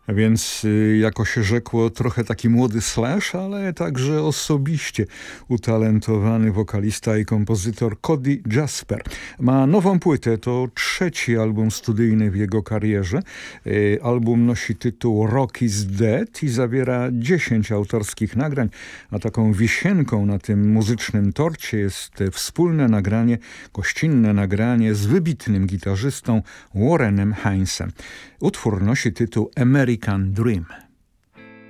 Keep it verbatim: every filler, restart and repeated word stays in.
A więc, y, jako się rzekło, trochę taki młody Slash, ale także osobiście utalentowany wokalista i kompozytor Cody Jasper. Ma nową płytę, to trzeci album studyjny w jego karierze. Y, album nosi tytuł Rock is Dead i zawiera dziesięć autorskich nagrań, a taką wisienką na tym muzycznym torcie jest wspólne nagranie, gościnne nagranie z wybitnym gitarzystą Warrenem Hainesem. Utwór nosi tytuł American Dream.